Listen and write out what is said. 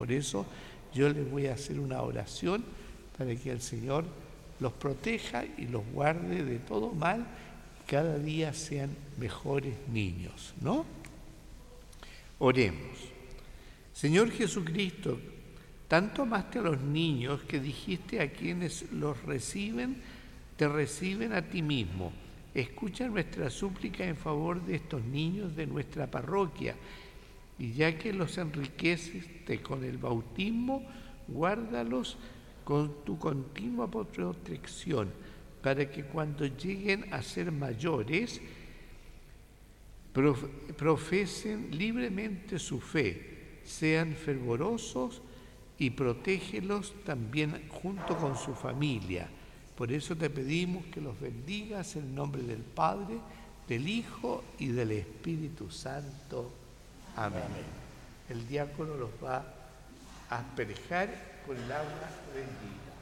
Por eso yo les voy a hacer una oración para que el Señor los proteja y los guarde de todo mal, cada día sean mejores niños, ¿no? Oremos. Señor Jesucristo, tanto amaste a los niños que dijiste a quienes los reciben, te reciben a ti mismo. Escucha nuestra súplica en favor de estos niños de nuestra parroquia, y ya que los enriqueciste con el bautismo, guárdalos con tu continua protección, para que cuando lleguen a ser mayores, profesen libremente su fe, sean fervorosos y protégelos también junto con su familia. Por eso te pedimos que los bendigas en el nombre del Padre, del Hijo y del Espíritu Santo. Amén. El diácono los va a asperjar con el agua bendita.